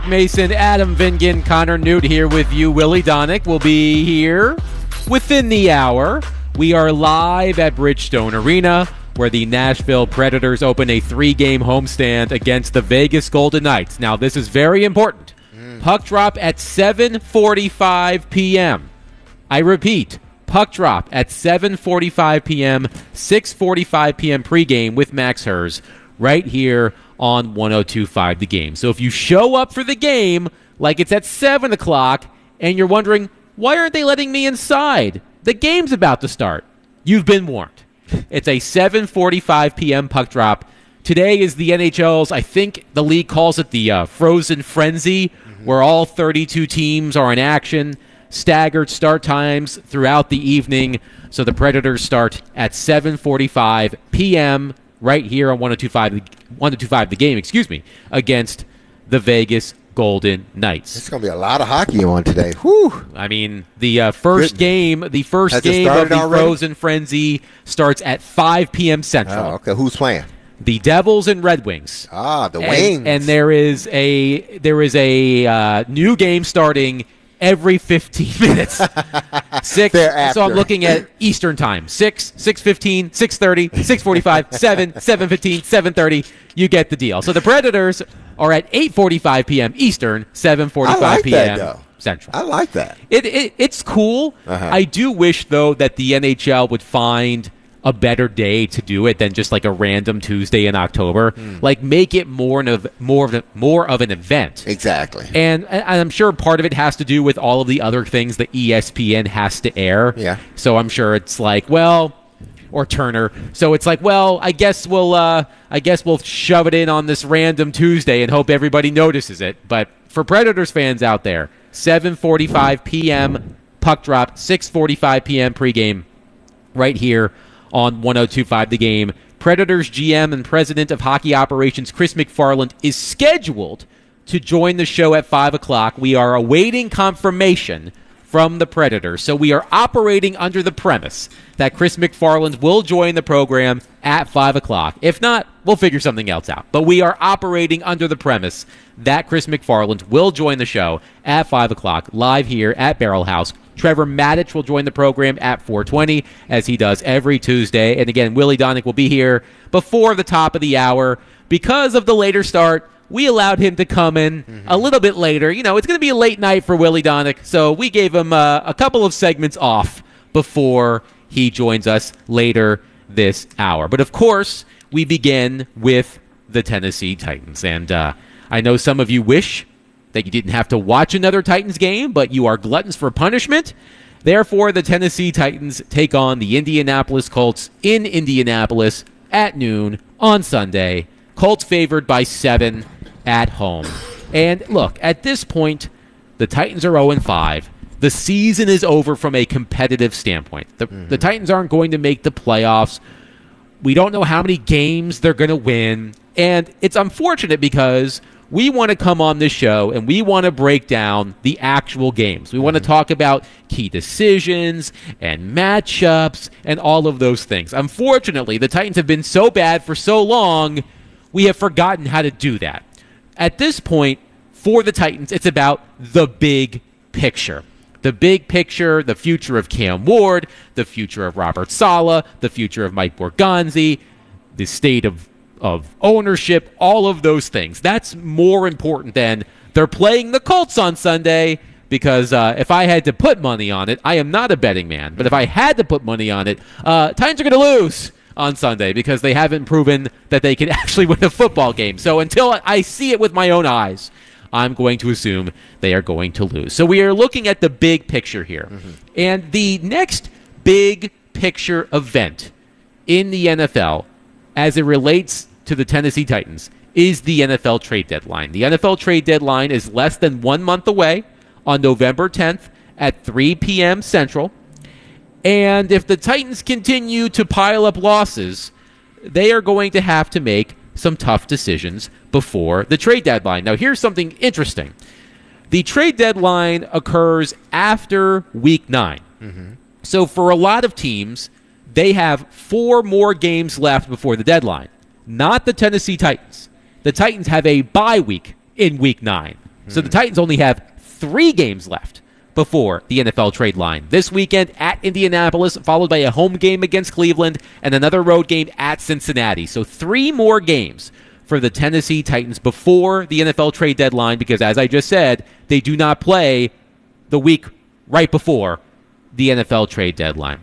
Mason, Adam Vingan, Connor Newt here with you. Willie Donick will be here within the hour. We are live at Bridgestone Arena, where the Nashville Predators open a 3-game homestand against the Vegas Golden Knights. Now, this is very important. Puck drop at 7:45 p.m. I repeat, puck drop at 7:45 p.m., 6:45 p.m. pregame with Max Hers right here on 102.5 The Game. So if you show up for the game like it's at 7 o'clock and you're wondering, why aren't they letting me inside? The game's about to start. You've been warned. It's a 7:45 p.m. puck drop. Today is the NHL's, I think the league calls it the Frozen Frenzy, where all 32 teams are in action. Staggered start times throughout the evening. So the Predators start at 7:45 p.m. right here on 102.5 The Game, against the Vegas Golden Knights. It's going to be a lot of hockey on today. Whew. I mean, the first game of the Frozen Frenzy starts at 5 p.m. Central. Oh, okay. Who's playing? The Devils and Red Wings. The Wings. And there is a new game starting every 15 minutes. 6. So I'm looking at Eastern time. 6, 6:15, 6:30, 6:45, 7, 7:15, 7:30. You get the deal. So the Predators are at 8:45 p.m. Eastern, 7:45 p.m. Central. I like that. It's cool. I do wish, though, that the NHL would find a better day to do it than just like a random Tuesday in October. Like, make it more of an event. Exactly. And I'm sure part of it has to do with all of the other things that ESPN has to air. Yeah. So I'm sure it's like, well, or Turner. So it's like, well, I guess we'll shove it in on this random Tuesday and hope everybody notices it. But for Predators fans out there, 7:45 p.m. puck drop, 6:45 p.m. pregame, right here on 102.5 The Game. Predators GM and President of Hockey Operations Chris McFarland is scheduled to join the show at 5 o'clock. We are awaiting confirmation from the Predators. So we are operating under the premise that Chris McFarland will join the program at 5 o'clock. If not, we'll figure something else out. But we are operating under the premise that Chris McFarland will join the show at 5 o'clock, live here at Barrel House. Trevor Maddich will join the program at 4:20, as he does every Tuesday. And again, Willie Donick will be here before the top of the hour. Because of the later start, we allowed him to come in a little bit later. You know, it's going to be a late night for Willie Donick, so we gave him a couple of segments off before he joins us later this hour. But of course, we begin with the Tennessee Titans. And I know some of you wish that you didn't have to watch another Titans game, but you are gluttons for punishment. Therefore, the Tennessee Titans take on the Indianapolis Colts in Indianapolis at noon on Sunday. Colts favored by 7 at home. And look, at this point, the Titans are 0-5. The season is over from a competitive standpoint. The Titans aren't going to make the playoffs. We don't know how many games they're going to win. And it's unfortunate because we want to come on this show and we want to break down the actual games. We want to talk about key decisions and matchups and all of those things. Unfortunately, the Titans have been so bad for so long, we have forgotten how to do that. At this point, for the Titans, it's about the big picture. The big picture, the future of Cam Ward, the future of Robert Saleh, the future of Mike Borgonzi, the state of ownership, all of those things. That's more important than they're playing the Colts on Sunday, because if I had to put money on it, I am not a betting man, but if I had to put money on it, Titans are going to lose on Sunday because they haven't proven that they can actually win a football game. So until I see it with my own eyes, I'm going to assume they are going to lose. So we are looking at the big picture here. And the next big picture event in the NFL as it relates to the Tennessee Titans is the NFL trade deadline. The NFL trade deadline is less than 1 month away on November 10th at 3 p.m. Central. And if the Titans continue to pile up losses, they are going to have to make some tough decisions before the trade deadline. Now, here's something interesting. The trade deadline occurs after Week 9. So for a lot of teams, they have 4 more games left before the deadline. Not the Tennessee Titans. The Titans have a bye week in Week 9. So the Titans only have 3 games left before the NFL trade line. This weekend at Indianapolis, followed by a home game against Cleveland and another road game at Cincinnati. So 3 more games for the Tennessee Titans before the NFL trade deadline, because as I just said, they do not play the week right before the NFL trade deadline.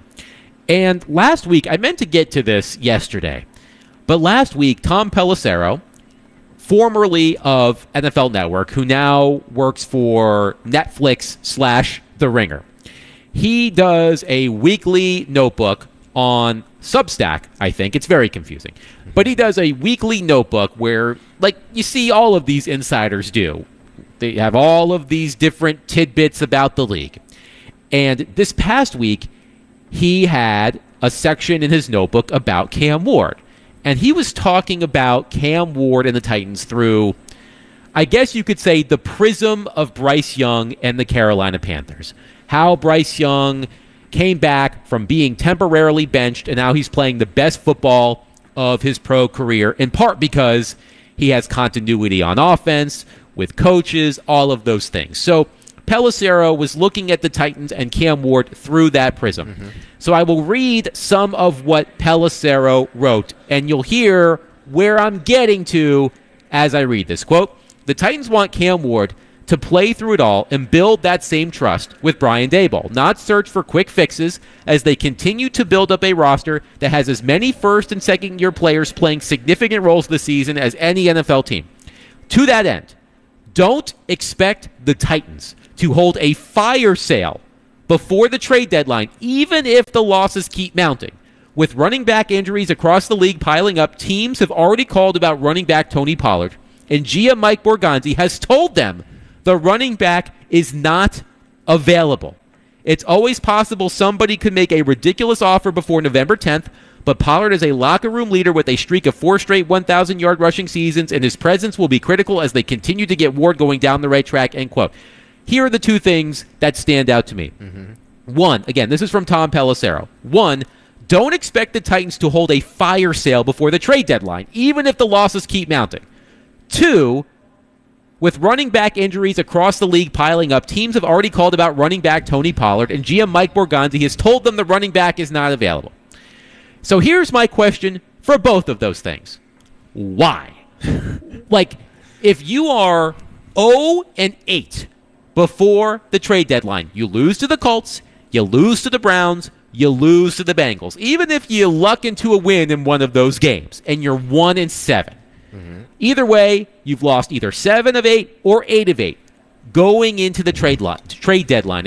And last week, I meant to get to this yesterday, but last week, Tom Pelissero, formerly of NFL Network, who now works for Netflix / The Ringer, he does a weekly notebook on Substack, I think. It's very confusing. But he does a weekly notebook where, like you see all of these insiders do. They have all of these different tidbits about the league. And this past week, he had a section in his notebook about Cam Ward. And he was talking about Cam Ward and the Titans through, I guess you could say, the prism of Bryce Young and the Carolina Panthers. How Bryce Young came back from being temporarily benched, and now he's playing the best football of his pro career, in part because he has continuity on offense, with coaches, all of those things. So Pelissero was looking at the Titans and Cam Ward through that prism. Mm-hmm. So I will read some of what Pelissero wrote, and you'll hear where I'm getting to as I read this. Quote, "The Titans want Cam Ward to play through it all and build that same trust with Brian Daboll, not search for quick fixes as they continue to build up a roster that has as many first and second year players playing significant roles this season as any NFL team. To that end, don't expect the Titans to hold a fire sale before the trade deadline, even if the losses keep mounting. With running back injuries across the league piling up, teams have already called about running back Tony Pollard, and GM Mike Borgonzi has told them the running back is not available. It's always possible somebody could make a ridiculous offer before November 10th, but Pollard is a locker room leader with a streak of 4 straight 1,000-yard rushing seasons, and his presence will be critical as they continue to get Ward going down the right track," end quote. Here are the 2 things that stand out to me. Mm-hmm. One, again, this is from Tom Pelissero. 1, don't expect the Titans to hold a fire sale before the trade deadline, even if the losses keep mounting. 2, with running back injuries across the league piling up, teams have already called about running back Tony Pollard, and GM Mike Borgonzi has told them the running back is not available. So here's my question for both of those things. Why? Like, if you are 0-8 before the trade deadline, you lose to the Colts, you lose to the Browns, you lose to the Bengals. Even if you luck into a win in one of those games, and you're 1-7. Mm-hmm. Either way, you've lost either 7 of 8 or 8 of 8 going into the trade deadline.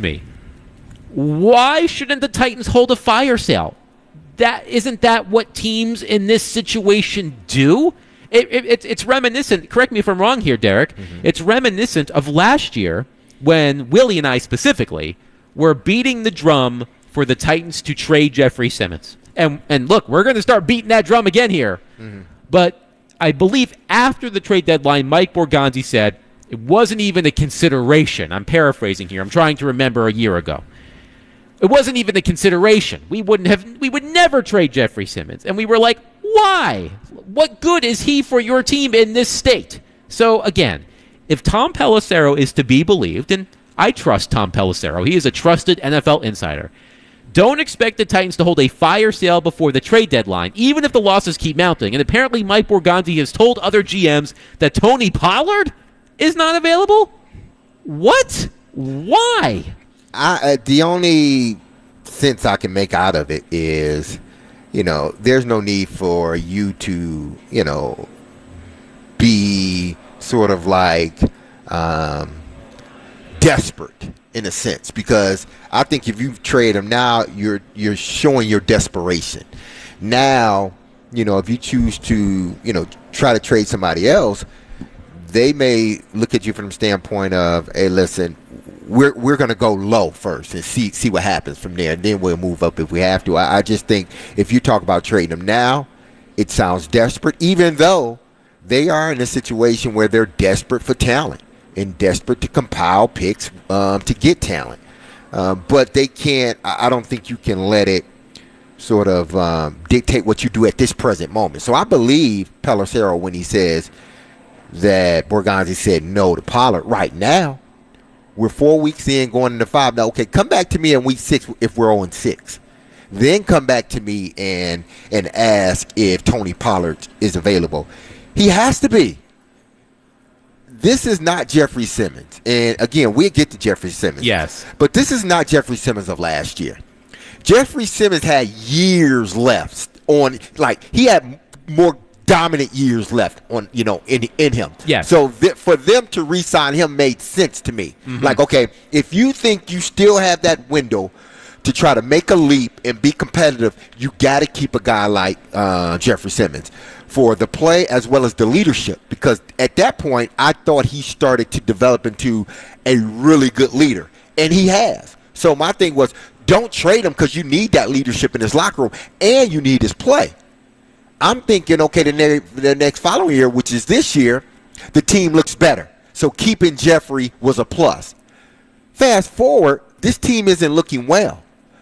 Why shouldn't the Titans hold a fire sale? Isn't that what teams in this situation do? It's reminiscent. Correct me if I'm wrong here, Derek. Mm-hmm. It's reminiscent of last year when Willie and I specifically were beating the drum for the Titans to trade Jeffrey Simmons. And look, we're going to start beating that drum again here. Mm-hmm. But I believe after the trade deadline, Mike Borgonzi said it wasn't even a consideration. I'm paraphrasing here. I'm trying to remember a year ago. It wasn't even a consideration. We would never trade Jeffrey Simmons. And we were like, why? What good is he for your team in this state? So again, if Tom Pelissero is to be believed, and I trust Tom Pelissero, he is a trusted NFL insider, don't expect the Titans to hold a fire sale before the trade deadline, even if the losses keep mounting. And apparently Mike Borgonzi has told other GMs that Tony Pollard is not available? What? Why? The only sense I can make out of it is, there's no need for you to, be sort of like desperate in a sense, because I think if you trade him now, you're showing your desperation. Now, if you choose to, try to trade somebody else, they may look at you from the standpoint of, hey, listen, we're going to go low first and see what happens from there, and then we'll move up if we have to. I just think if you talk about trading them now, it sounds desperate, even though they are in a situation where they're desperate for talent and desperate to compile picks to get talent. But they can't – I don't think you can let it sort of dictate what you do at this present moment. So I believe Pelissero when he says that Borgonzi said no to Pollard. Right now, we're 4 weeks in, going into 5. Now, okay, come back to me in week 6 if we're 0-6. Then come back to me and ask if Tony Pollard is available. He has to be. This is not Jeffrey Simmons. And, again, we'll get to Jeffrey Simmons. Yes. But this is not Jeffrey Simmons of last year. Jeffrey Simmons had years left on, like, he had more dominant years left on, in him. Yes. So for them to re-sign him made sense to me. Mm-hmm. Like, okay, if you think you still have that window to try to make a leap and be competitive, you got to keep a guy like Jeffrey Simmons for the play as well as the leadership. Because at that point, I thought he started to develop into a really good leader, and he has. So my thing was, don't trade him because you need that leadership in his locker room, and you need his play. I'm thinking, okay, the next following year, which is this year, the team looks better. So keeping Jeffrey was a plus. Fast forward, this team isn't looking well.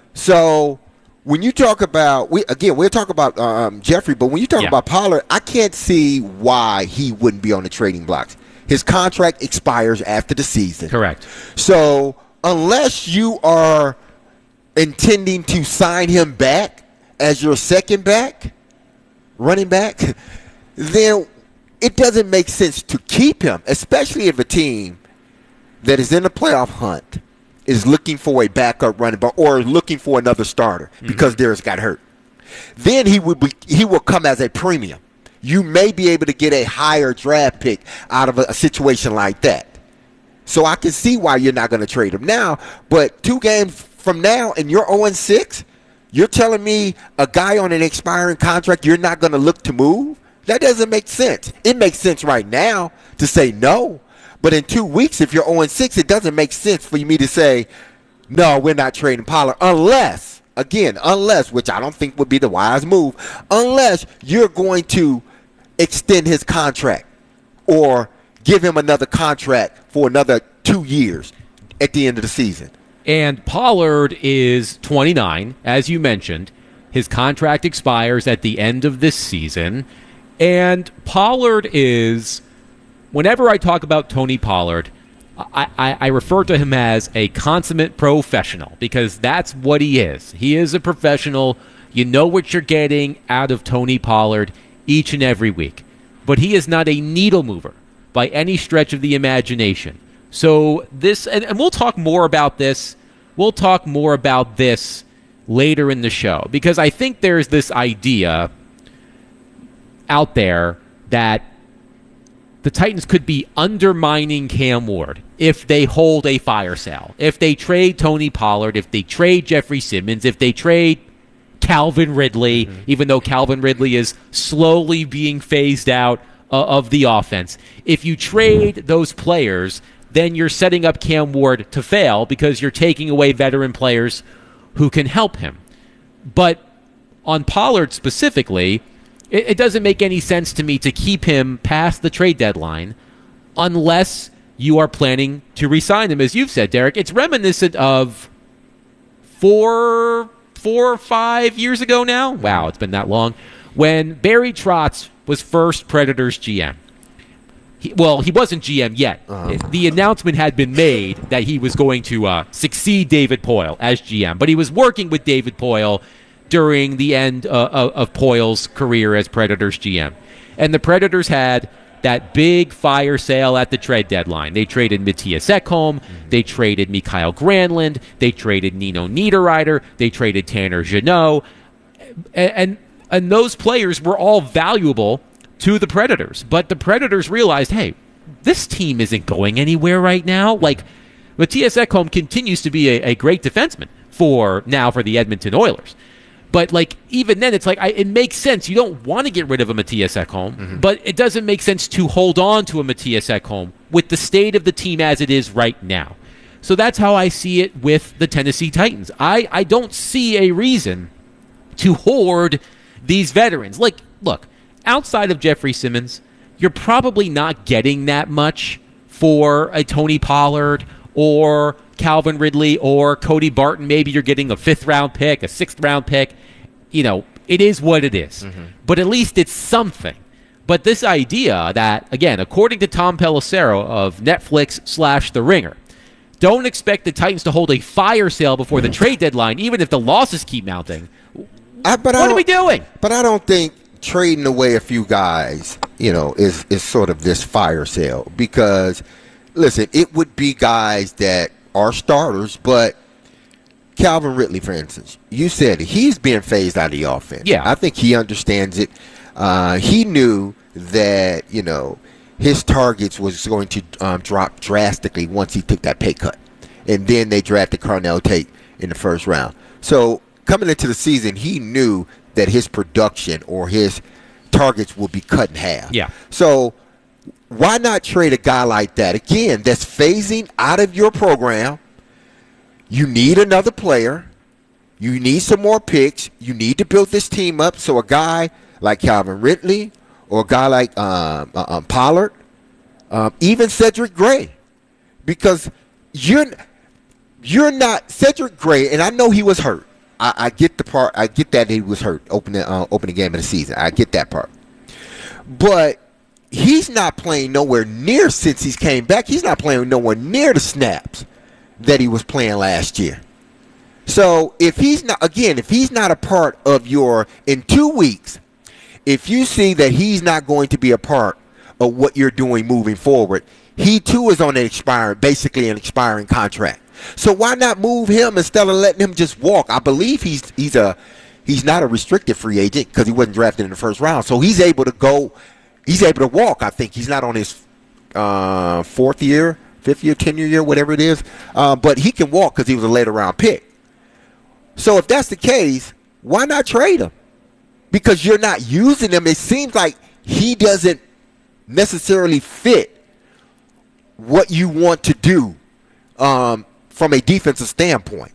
So when you talk about, we'll talk about Jeffrey, but when you talk about Pollard, I can't see why he wouldn't be on the trading blocks. His contract expires after the season. Correct. So unless you are intending to sign him back as your second running back, then it doesn't make sense to keep him, especially if a team that is in the playoff hunt is looking for a backup running back or looking for another starter because theirs got hurt. Then he will come as a premium. You may be able to get a higher draft pick out of a situation like that. So I can see why you're not going to trade him now. But 2 games from now and you're 0-6, you're telling me a guy on an expiring contract you're not going to look to move? That doesn't make sense. It makes sense right now to say no. But in 2 weeks, if you're 0-6, it doesn't make sense for me to say, no, we're not trading Pollard. Unless, which I don't think would be the wise move, unless you're going to extend his contract or give him another contract for another 2 years at the end of the season. And Pollard is 29, as you mentioned. His contract expires at the end of this season. And Pollard is, whenever I talk about Tony Pollard, I refer to him as a consummate professional because that's what he is. He is a professional. You know what you're getting out of Tony Pollard each and every week. But he is not a needle mover by any stretch of the imagination. So this, and we'll talk more about this. We'll talk more about this later in the show because I think there's this idea out there that the Titans could be undermining Cam Ward if they hold a fire sale, if they trade Tony Pollard, if they trade Jeffrey Simmons, if they trade Calvin Ridley, even though Calvin Ridley is slowly being phased out of the offense. If you trade those players, then you're setting up Cam Ward to fail because you're taking away veteran players who can help him. But on Pollard specifically, it doesn't make any sense to me to keep him past the trade deadline unless you are planning to re-sign him. As you've said, Derek, it's reminiscent of 4 or 5 years ago now. Wow, it's been that long. When Barry Trotz was first Predators GM. He wasn't GM yet. The announcement had been made that he was going to succeed David Poile as GM, but he was working with David Poile during the end of Poile's career as Predators GM. And the Predators had that big fire sale at the trade deadline. They traded Matthias Ekholm. They traded Mikael Granlund. They traded Nino Niederreiter. They traded Tanner Jeannot. And those players were all valuable to the Predators. But the Predators realized, hey, this team isn't going anywhere right now. Like, Matthias Ekholm continues to be a great defenseman for the Edmonton Oilers. But, like, even then, it's like, it makes sense. You don't want to get rid of a Matthias Ekholm, but it doesn't make sense to hold on to a Matthias Ekholm with the state of the team as it is right now. So that's how I see it with the Tennessee Titans. I don't see a reason to hoard these veterans. Like, look, outside of Jeffrey Simmons, you're probably not getting that much for a Tony Pollard or Calvin Ridley or Cody Barton. Maybe you're getting a 5th-round pick, a 6th-round pick. You know, it is what it is. But at least it's something. But this idea that, again, according to Tom Pelissero of Netflix / The Ringer, don't expect the Titans to hold a fire sale before the trade deadline, even if the losses keep mounting. What are we doing? But I don't think trading away a few guys, is sort of this fire sale. Because, listen, it would be guys that are starters, but Calvin Ridley, for instance, you said he's being phased out of the offense. Yeah. I think he understands it. He knew that, his targets was going to drop drastically once he took that pay cut. And then they drafted Carnell Tate in the first round. So coming into the season, he knew that his production or his targets will be cut in half. Yeah. So why not trade a guy like that? Again, that's phasing out of your program. You need another player. You need some more picks. You need to build this team up. So a guy like Calvin Ridley or a guy like Pollard, even Cedric Gray, because you're not Cedric Gray, and I know he was hurt. I get the part. I get that he was hurt opening game of the season. I get that part, but he's not playing nowhere near since he's came back. He's not playing nowhere near the snaps that he was playing last year. So if he's not a part of your in 2 weeks, if you see that he's not going to be a part of what you're doing moving forward, he too is on basically an expiring contract. So why not move him instead of letting him just walk? I believe he's not a restricted free agent because he wasn't drafted in the first round. So he's able to go. He's able to walk. I think he's not on his 4th year, 5th year, 10th year, whatever it is. But he can walk because he was a later round pick. So if that's the case, why not trade him? Because you're not using him. It seems like he doesn't necessarily fit what you want to do from a defensive standpoint.